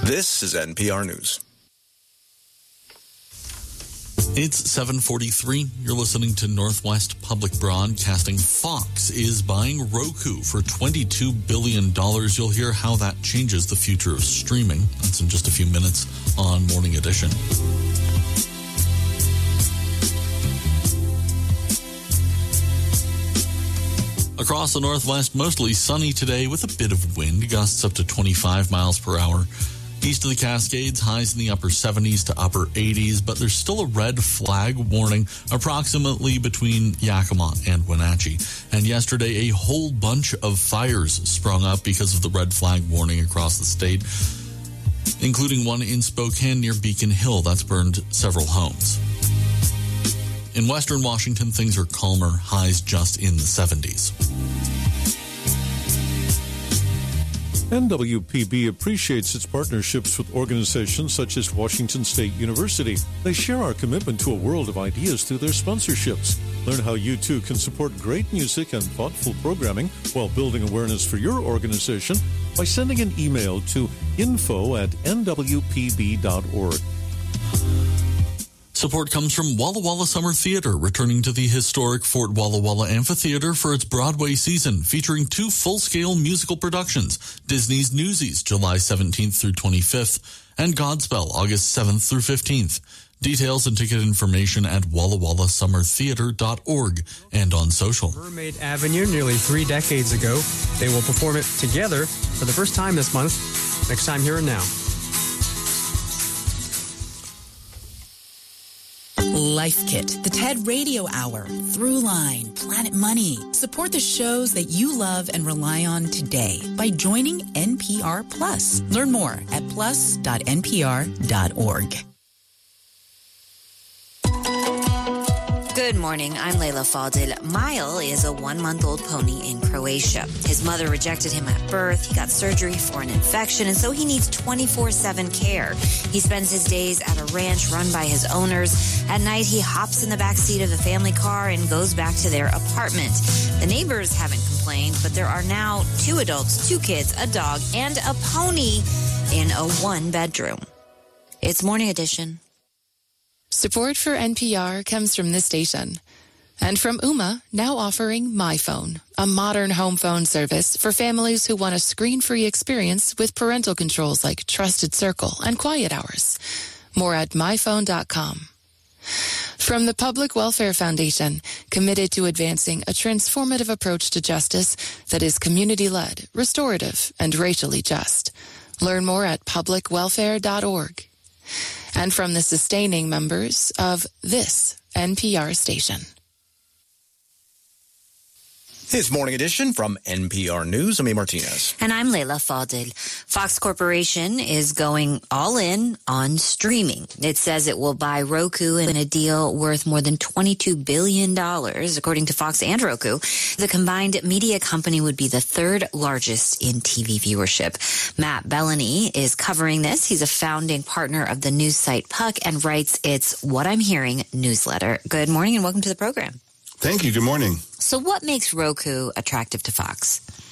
This is NPR News. It's 7:43. You're listening to Northwest Public Broadcasting. Fox is buying Roku for $22 billion. You'll hear how that changes the future of streaming. That's in just a few minutes on Morning Edition. Across the Northwest, mostly sunny today with a bit of wind, gusts up to 25 miles per hour. East of the Cascades, highs in the upper 70s to upper 80s, but there's still a red flag warning approximately between Yakima and Wenatchee. And yesterday, a whole bunch of fires sprung up because of the red flag warning across the state, including one in Spokane near Beacon Hill. That's burned several homes. In western Washington, things are calmer, highs just in the 70s. NWPB appreciates its partnerships with organizations such as Washington State University. They share our commitment to a world of ideas through their sponsorships. Learn how you too can support great music and thoughtful programming while building awareness for your organization by sending an email to info@nwpb.org. Support comes from Walla Walla Summer Theater, returning to the historic Fort Walla Walla Amphitheater for its Broadway season, featuring 2 full-scale musical productions, Disney's Newsies, July 17th through 25th, and Godspell, August 7th through 15th. Details and ticket information at wallawallasummertheater.org and on social. Mermaid Avenue nearly 3 decades ago. They will perform it together for the first time this month. Next time, Here and Now. Life Kit, the TED Radio Hour, Throughline, Planet Money. Support the shows that you love and rely on today by joining NPR Plus. Learn more at plus.npr.org. Good morning. I'm Layla Faldil. Mile is a 1-month-old pony in Croatia. His mother rejected him at birth. He got surgery for an infection, and so he needs 24/7 care. He spends his days at a ranch run by his owners. At night, he hops in the back seat of the family car and goes back to their apartment. The neighbors haven't complained, but there are now 2 adults, 2 kids, a dog, and a pony in a 1-bedroom. It's Morning Edition. Support for NPR comes from this station and from Ooma, now offering MyPhone, a modern home phone service for families who want a screen-free experience with parental controls like Trusted Circle and Quiet Hours. More at myphone.com. From the Public Welfare Foundation, committed to advancing a transformative approach to justice that is community-led, restorative, and racially just. Learn more at publicwelfare.org. And from the sustaining members of this NPR station. It's Morning Edition from NPR News. I'm A. Martinez. And I'm Layla Faldil. Fox Corporation is going all in on streaming. It says it will buy Roku in a deal worth more than $22 billion, according to Fox and Roku. The combined media company would be the 3rd largest in TV viewership. Matt Bellany is covering this. He's a founding partner of the news site Puck and writes its What I'm Hearing newsletter. Good morning and welcome to the program. Thank you. Good morning. So what makes Roku attractive to Fox?